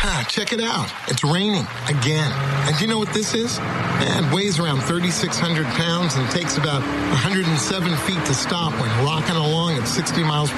Check it out. It's raining again. And do you know what this is? It weighs around 3,600 pounds and takes about 107 feet to stop when rocking along at 60 miles